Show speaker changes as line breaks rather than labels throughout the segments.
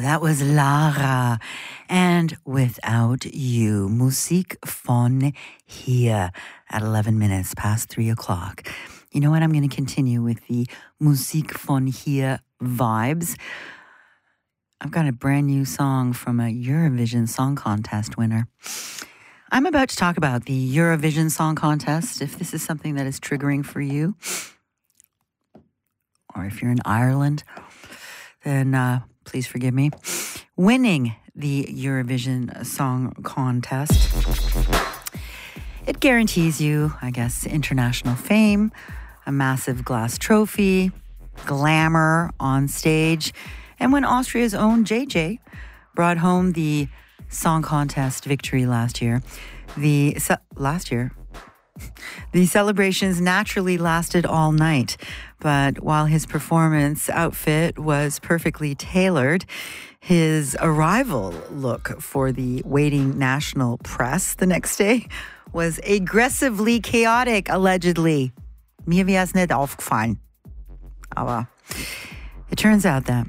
that was Lara. And Without You, Musik von hier at 11 minutes past 3 o'clock. You know what? I'm going to continue with the Musik von hier vibes. I've got a brand new song from a Eurovision Song Contest winner. I'm about to talk about the Eurovision Song Contest. If this is something that is triggering for you, or if you're in Ireland, then please forgive me. Winning the Eurovision Song Contest, it guarantees you, I guess, international fame, a massive glass trophy, glamour on stage. And when Austria's own JJ brought home the Song Contest victory last year, the celebrations naturally lasted all night. But while his performance outfit was perfectly tailored, his arrival look for the waiting national press the next day was aggressively chaotic, allegedly. Mir wär's nicht aufgefallen. Aber it turns out that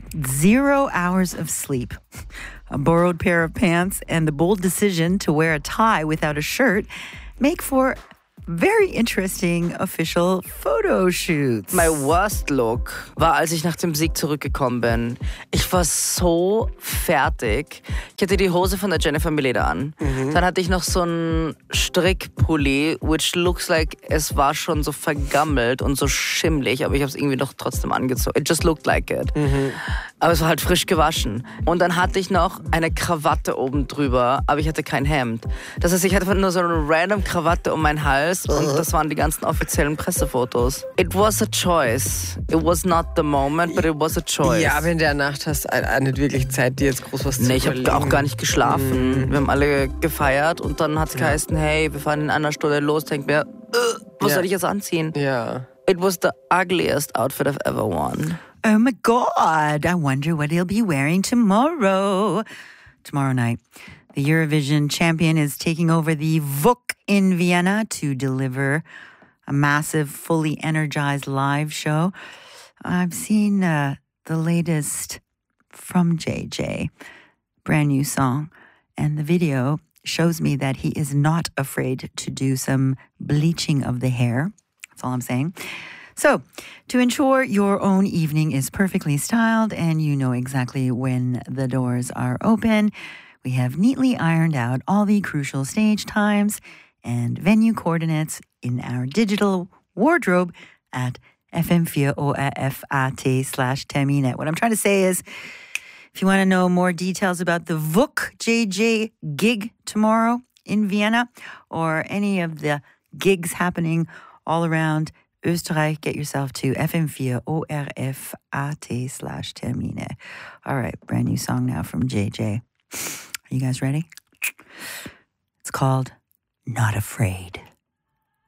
0 hours of sleep, a borrowed pair of pants, and the bold decision to wear a tie without a shirt make for very interesting official photo shoots.
My worst look war, als ich nach dem Sieg zurückgekommen bin. Ich war so fertig. Ich hatte die Hose von der Jennifer Mileder an. Dann hatte ich noch so einen Strickpulli, which looks like es war schon so vergammelt und so schimmlig, aber ich habe es irgendwie doch trotzdem angezogen. It just looked like it. Aber es war halt frisch gewaschen. Und dann hatte ich noch eine Krawatte oben drüber, aber ich hatte kein Hemd. Das heißt, ich hatte nur so eine random Krawatte um meinen Hals und das waren die ganzen offiziellen Pressefotos. It was a choice. It was not the moment, but it was a choice.
Ja, aber in der Nacht hast du nicht wirklich Zeit, dir jetzt groß was zu überlegen.
Ich habe auch gar nicht geschlafen. Wir haben alle gefeiert und dann hat es geheißen, hey, wir fahren in einer Stunde los. Denk mir, was soll ich jetzt anziehen?
Ja.
It was the ugliest outfit I've ever worn.
Oh my God, I wonder what he'll be wearing tomorrow. Tomorrow night, the Eurovision champion is taking over the VUK in Vienna to deliver a massive, fully energized live show. I've seen the latest from JJ, brand new song, and the video shows me that he is not afraid to do some bleaching of the hair. That's all I'm saying. So, to ensure your own evening is perfectly styled and you know exactly when the doors are open, we have neatly ironed out all the crucial stage times and venue coordinates in our digital wardrobe at fm4orfat/termine. What I'm trying to say is, if you want to know more details about the VUK JJ gig tomorrow in Vienna or any of the gigs happening all around Österreich, get yourself to fm4orfat/termine. All right, brand new song now from JJ. Are you guys ready? It's called Not Afraid.